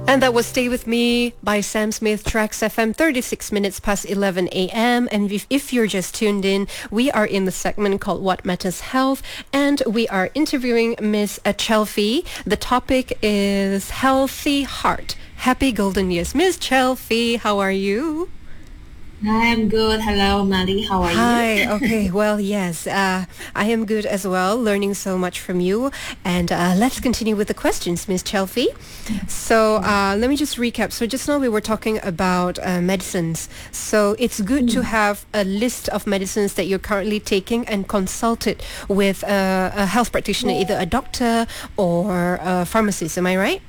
And that was Stay With Me by Sam Smith, Tracks FM, 36 minutes past 11 a.m. And if you're just tuned in, we are in the segment called What Matters Health, and we are interviewing Miss Chelfie. The topic is Healthy Heart. Happy Golden Years. Miss Chelfie, how are you? I'm good. Hello, Mali. How are you? Hi. Okay. Well, yes, I am good as well. Learning so much from you. And let's continue with the questions, Miss Chelfie. So let me just recap. So just now we were talking about medicines. So it's good to have a list of medicines that you're currently taking and consult it with a health practitioner, either a doctor or a pharmacist. Am I right?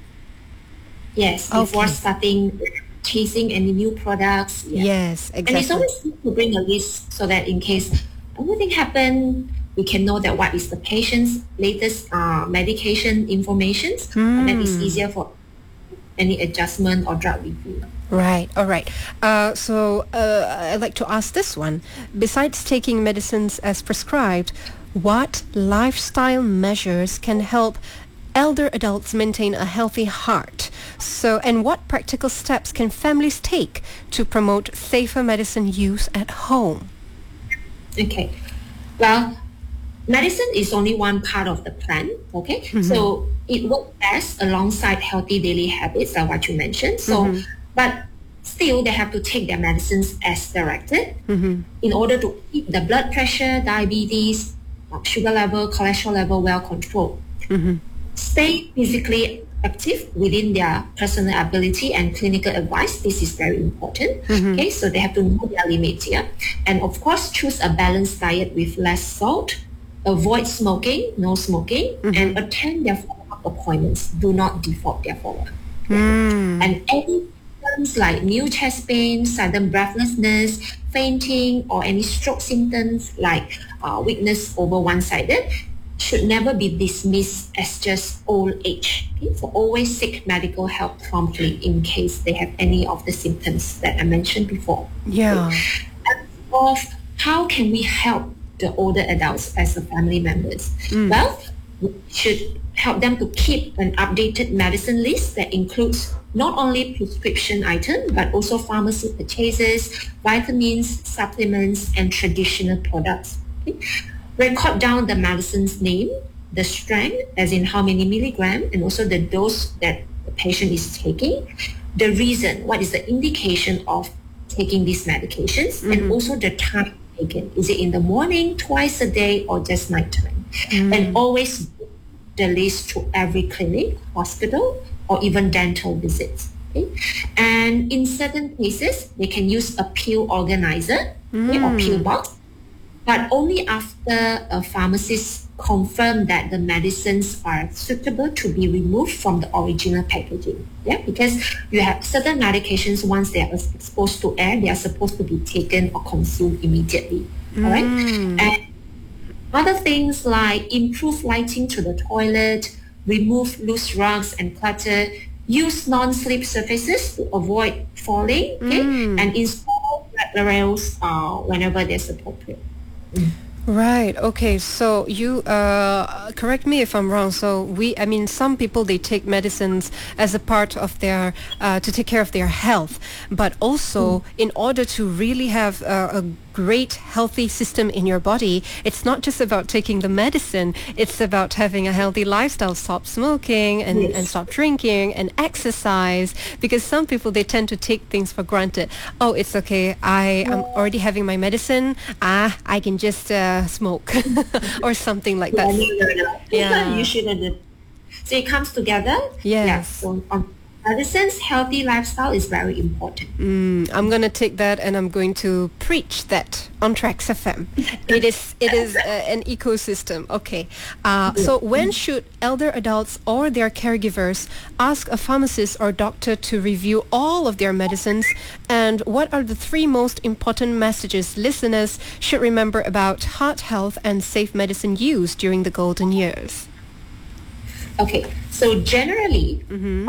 Yes. Before starting chasing any new products. Yeah. Yes, exactly. And it's always good to bring a list so that in case anything happens, we can know that what is the patient's latest medication information, and then it's easier for any adjustment or drug review. Right, all right. So I'd like to ask this one. Besides taking medicines as prescribed, what lifestyle measures can help elder adults maintain a healthy heart? So, and what practical steps can families take to promote safer medicine use at home? Okay. Well, medicine is only one part of the plan, okay? So it works best alongside healthy daily habits, like what you mentioned. So, but still they have to take their medicines as directed in order to keep the blood pressure, diabetes, sugar level, cholesterol level well controlled. Stay physically active within their personal ability and clinical advice. This is very important. Okay, so they have to know their limits here. And of course, choose a balanced diet with less salt, avoid smoking, no smoking, and attend their follow-up appointments. Do not default their follow-up. And any symptoms like new chest pain, sudden breathlessness, fainting, or any stroke symptoms like weakness over one-sided should never be dismissed as just old age. Okay? So always seek medical help promptly in case they have any of the symptoms that I mentioned before. Yeah. As of how can we help the older adults as the family members? Well, we should help them to keep an updated medicine list that includes not only prescription items, but also pharmacy purchases, vitamins, supplements, and traditional products. Okay? Record down the medicine's name, the strength, as in how many milligram, and also the dose that the patient is taking, the reason, what is the indication of taking these medications, and also the time taken. Is it in the morning, twice a day, or just nighttime? And always the list to every clinic, hospital, or even dental visits. Okay? And in certain cases, they can use a pill organizer or pill box, but only after a pharmacist confirm that the medicines are suitable to be removed from the original packaging. Yeah, because you have certain medications, once they are exposed to air, they are supposed to be taken or consumed immediately. All right, and other things like improve lighting to the toilet, remove loose rugs and clutter, use non-slip surfaces to avoid falling, okay, and install rails whenever there's appropriate. Right. Okay. So you correct me if I'm wrong. So some people, they take medicines as a part of their to take care of their health, but also in order to really have a great healthy system in your body, it's not just about taking the medicine, it's about having a healthy lifestyle, stop smoking and stop drinking and exercise, because some people, they tend to take things for granted. Oh, it's okay, I am already having my medicine, I can just smoke or something like that. Yeah. You shouldn't. So it comes together. Yes. Yeah, so on medicine's healthy lifestyle is very important. I'm going to take that and I'm going to preach that on Tracks FM. It is an ecosystem. Okay. So when should elder adults or their caregivers ask a pharmacist or doctor to review all of their medicines? And what are the 3 most important messages listeners should remember about heart health and safe medicine use during the golden years? Okay. So generally,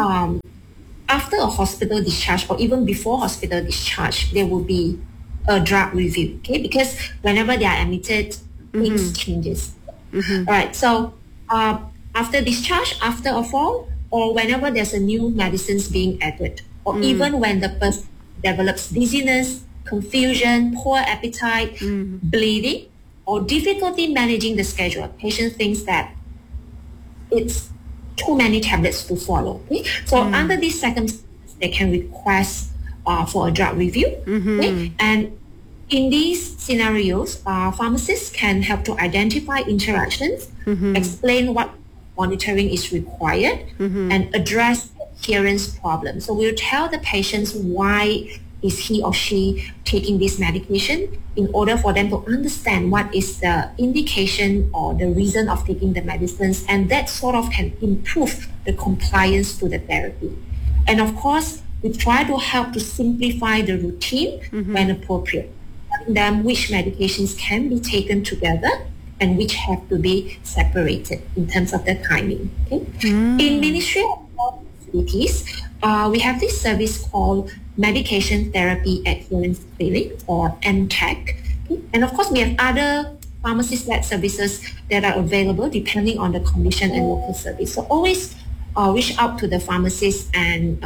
after a hospital discharge or even before hospital discharge, there will be a drug review, okay? Because whenever they are admitted, things changes. All right, so after discharge, after a fall, or whenever there's a new medicines being added, or even when the person develops dizziness, confusion, poor appetite, bleeding, or difficulty managing the schedule. Patient thinks that it's too many tablets to follow. Okay? So under these circumstances, they can request for a drug review. Okay? And in these scenarios, pharmacists can help to identify interactions, explain what monitoring is required, and address adherence problems. So we'll tell the patients why is he or she taking this medication in order for them to understand what is the indication or the reason of taking the medicines, and that sort of can improve the compliance to the therapy. And of course, we try to help to simplify the routine when appropriate, telling them which medications can be taken together and which have to be separated in terms of the timing. Okay? In Ministry of Health facilities, we have this service called Medication Therapy Adherence Clinic, or MTAC. Okay? And of course, we have other pharmacist-led services that are available depending on the condition and local service. So always reach out to the pharmacist, and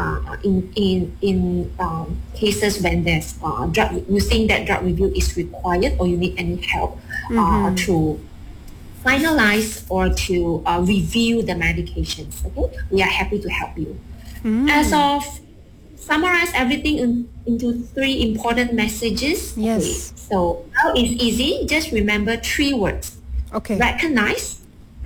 in cases when there's you think that drug review is required or you need any help to finalize or to review the medications. Okay, we are happy to help you. As of summarize everything into 3 important messages. Yes. Okay. So how is easy? Just remember 3 words. Okay. Recognize,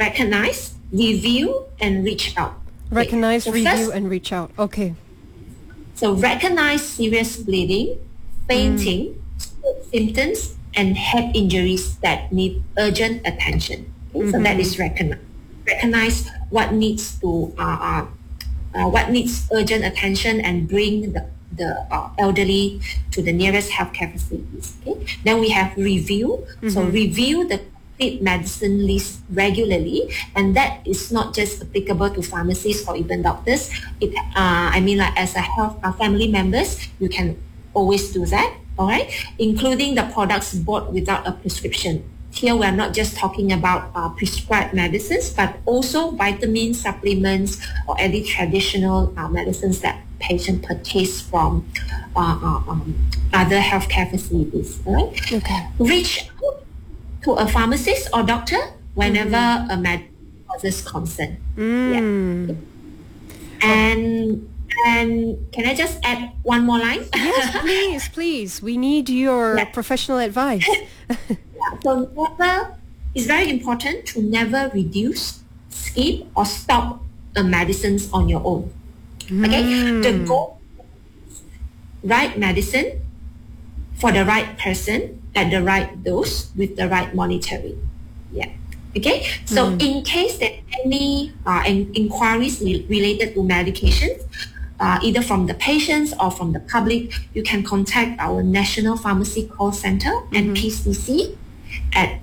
review, and reach out. Recognize, Okay. So review, first, and reach out. Okay. so recognize serious bleeding, fainting, symptoms, and head injuries that need urgent attention. Okay? So that is recognize. Recognize what needs to what needs urgent attention and bring the elderly to the nearest healthcare facilities. Okay? Then we have review. So review the complete medicine list regularly, and that is not just applicable to pharmacists or even doctors. It, as a family members, you can always do that. All right, including the products bought without a prescription. Here we are not just talking about prescribed medicines, but also vitamins, supplements, or any traditional medicines that patient purchase from other healthcare facilities. All right? Okay. Reach out to a pharmacist or doctor whenever a medicine causes concern. Yeah. And can I just add one more line? Yes, please. We need your professional advice. So it's very important to never reduce, skip, or stop medicines on your own. Okay? The goal is right medicine for the right person at the right dose with the right monitoring. Yeah. Okay? So in case there are any inquiries related to medications, either from the patients or from the public, you can contact our National Pharmacy Call Center, NPCC, at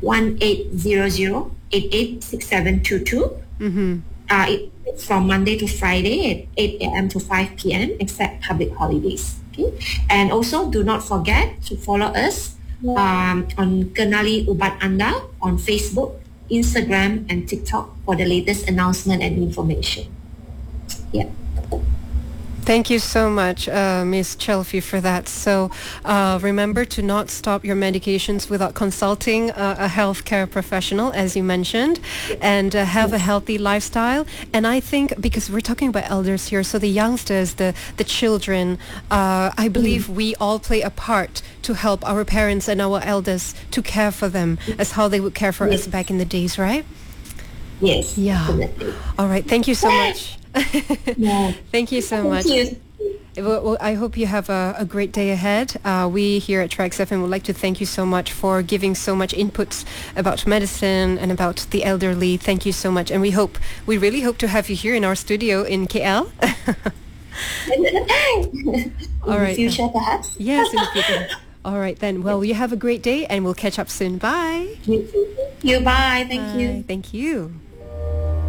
1800-886722. It's from Monday to Friday at 8 a.m. to 5 p.m. except public holidays. Okay? And also do not forget to follow us on Kenali Ubat Anda on Facebook, Instagram, and TikTok for the latest announcement and information. Yeah. Thank you so much, Ms. Chelfie, for that. So remember to not stop your medications without consulting a healthcare professional, as you mentioned, and have a healthy lifestyle. And I think, because we're talking about elders here, so the youngsters, the children, I believe we all play a part to help our parents and our elders to care for them as how they would care for us back in the days, right? Yes. Yeah. Definitely. All right. Thank you so much. Thank you so much. Thank you. Well, I hope you have a great day ahead. We here at Trax FM would like to thank you so much for giving so much inputs about medicine and about the elderly. Thank you so much. And we really hope to have you here in our studio in KL. All right. In the future, perhaps? Yes, in the future. All right, then. Well, you have a great day and we'll catch up soon. Bye. You too. Thank you. Bye. Thank you. Thank you.